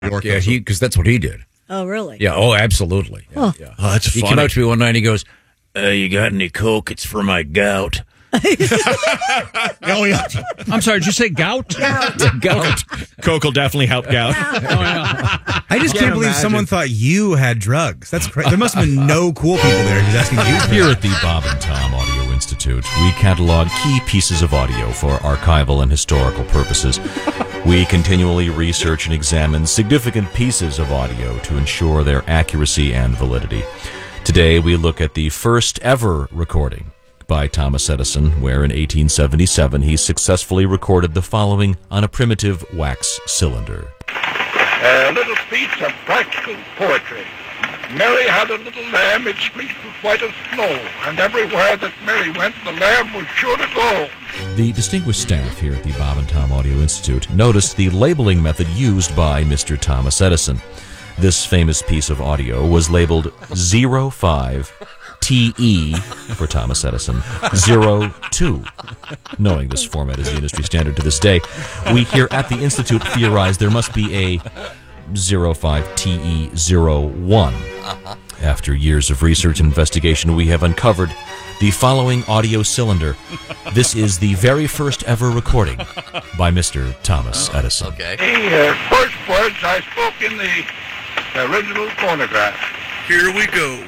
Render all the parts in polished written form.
York. Yeah, because that's what he did. Oh, really? Yeah. Oh, absolutely. Yeah, Huh. yeah. Oh, that's He funny. came up to me one night and he goes, "You got any Coke? It's for my gout." Oh, yeah. I'm sorry, did you say gout? Gout. Coke will definitely help out. I just can't believe someone thought you had drugs. That's crazy. There must have been no cool people there who's asking you. Here at the Bob and Tom Audio Institute, we catalog key pieces of audio for archival and historical purposes. We continually research and examine significant pieces of audio to ensure their accuracy and validity. Today, we look at the first ever recording by Thomas Edison, where in 1877 he successfully recorded the following on a primitive wax cylinder. A little speech of practical poetry. Mary had a little lamb, its fleece was white as snow, and everywhere that Mary went, the lamb was sure to go. The distinguished staff here at the Bob and Tom Audio Institute noticed the labeling method used by Mr. Thomas Edison. This famous piece of audio was labeled 05 TE for Thomas Edison, 02. Knowing this format is the industry standard to this day, we here at the Institute theorize there must be a 05 TE 01. After years of research and investigation, we have uncovered the following audio cylinder. This is the very first ever recording by Mr. Thomas Edison. Okay. The first words I spoke in the original phonograph. Here we go.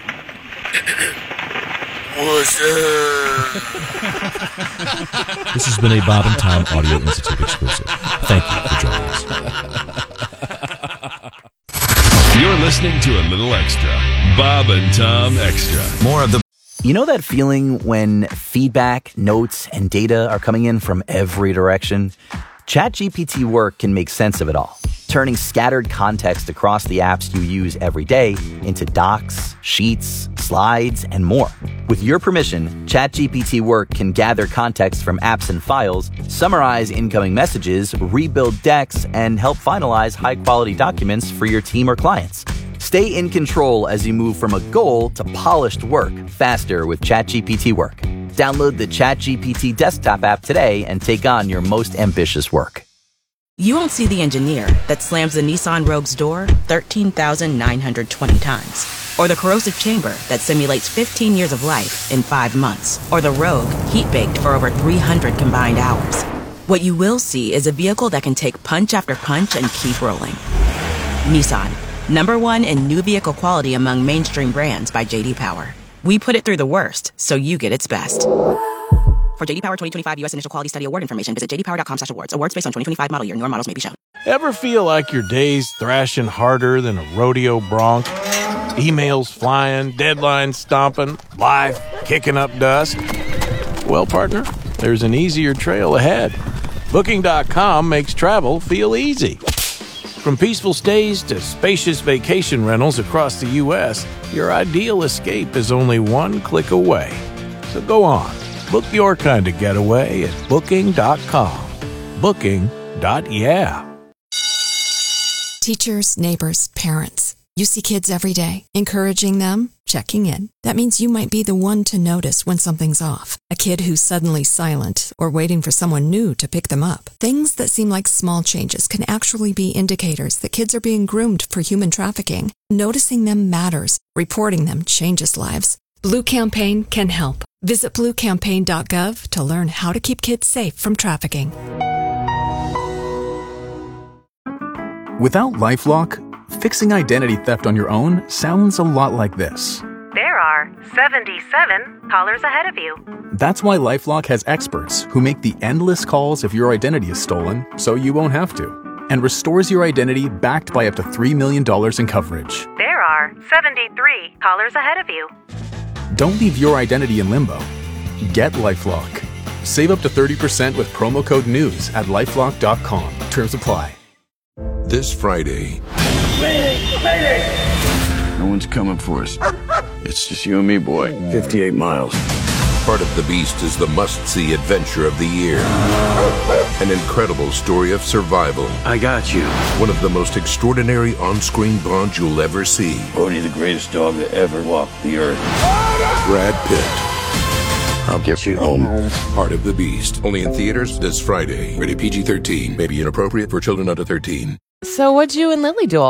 What's up? This has been a Bob and Tom Audio Institute exclusive. Thank you for joining us. You're listening to A Little Extra. Bob and Tom Extra. More of the... You know that feeling when feedback, notes, and data are coming in from every direction? ChatGPT Work can make sense of it all, turning scattered context across the apps you use every day into docs, sheets, slides, and more. With your permission, ChatGPT Work can gather context from apps and files, summarize incoming messages, rebuild decks, and help finalize high-quality documents for your team or clients. Stay in control as you move from a goal to polished work faster with ChatGPT Work. Download the ChatGPT desktop app today and take on your most ambitious work. You won't see the engineer that slams the Nissan Rogue's door 13,920 times. Or the corrosive chamber that simulates 15 years of life in 5 months. Or the Rogue heat-baked for over 300 combined hours. What you will see is a vehicle that can take punch after punch and keep rolling. Nissan, #1 in new vehicle quality among mainstream brands by J.D. Power. We put it through the worst, so you get its best. For J.D. Power 2025 U.S. Initial Quality Study Award information, visit jdpower.com/awards. Awards based on 2025 model year. Newer models may be shown. Ever feel like your day's thrashing harder than a rodeo bronc? Emails flying, deadlines stomping, life kicking up dust? Well, partner, there's an easier trail ahead. Booking.com makes travel feel easy. From peaceful stays to spacious vacation rentals across the U.S., your ideal escape is only one click away. So go on, book your kind of getaway at Booking.com. Booking.yeah. Teachers, neighbors, parents. You see kids every day, encouraging them, checking in. That means you might be the one to notice when something's off. A kid who's suddenly silent or waiting for someone new to pick them up. Things that seem like small changes can actually be indicators that kids are being groomed for human trafficking. Noticing them matters. Reporting them changes lives. Blue Campaign can help. Visit bluecampaign.gov to learn how to keep kids safe from trafficking. Without LifeLock, fixing identity theft on your own sounds a lot like this. There are 77 callers ahead of you. That's why LifeLock has experts who make the endless calls if your identity is stolen, so you won't have to, and restores your identity backed by up to $3 million in coverage. There are 73 callers ahead of you. Don't leave your identity in limbo. Get LifeLock. Save up to 30% with promo code NEWS at LifeLock.com. Terms apply. This Friday. No one's coming for us. It's just you and me, boy. 58 miles. Part of the Beast is the must-see adventure of the year. An incredible story of survival. I got you. One of the most extraordinary on-screen bonds you'll ever see. Bodhi, the greatest dog that ever walked the earth. Brad Pitt. I'll get you home. Part of the Beast. Only in theaters this Friday. Rated PG-13. May be inappropriate for children under 13. So what'd you and Lily do all